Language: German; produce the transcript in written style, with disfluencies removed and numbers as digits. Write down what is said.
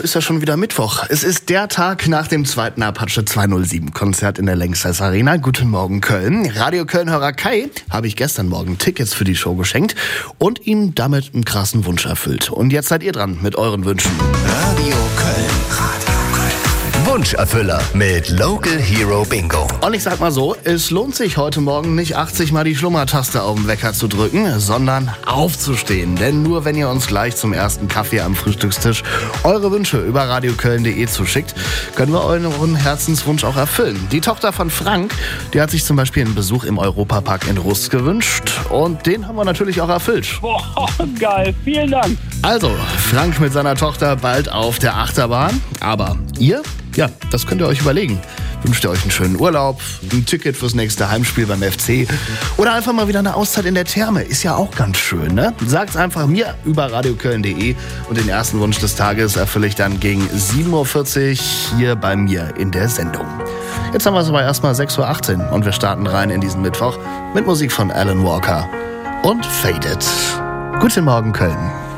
ist ja schon wieder Mittwoch. Es ist der Tag nach dem zweiten Apache 207-Konzert in der Lanxess Arena. Guten Morgen, Köln. Radio Köln-Hörer Kai habe ich gestern Morgen Tickets für die Show geschenkt und ihm damit einen krassen Wunsch erfüllt. Und jetzt seid ihr dran mit euren Wünschen. Radio Köln. Wunscherfüller mit Local Hero Bingo. Und ich sag mal so, es lohnt sich heute Morgen nicht 80 Mal die Schlummertaste auf dem Wecker zu drücken, sondern aufzustehen. Denn nur wenn ihr uns gleich zum ersten Kaffee am Frühstückstisch eure Wünsche über radioköln.de zuschickt, können wir euren Herzenswunsch auch erfüllen. Die Tochter von Frank, die hat sich zum Beispiel einen Besuch im Europapark in Rust gewünscht. Und den haben wir natürlich auch erfüllt. Boah, geil. Vielen Dank. Also, Frank mit seiner Tochter bald auf der Achterbahn. Aber ihr? Ja, das könnt ihr euch überlegen. Wünscht ihr euch einen schönen Urlaub, ein Ticket fürs nächste Heimspiel beim FC oder einfach mal wieder eine Auszeit in der Therme. Ist ja auch ganz schön, ne? Sagt's einfach mir über radioköln.de und den ersten Wunsch des Tages erfülle ich dann gegen 7.40 Uhr hier bei mir in der Sendung. Jetzt haben wir es aber erstmal 6.18 Uhr und wir starten rein in diesen Mittwoch mit Musik von Alan Walker und Faded. Guten Morgen, Köln.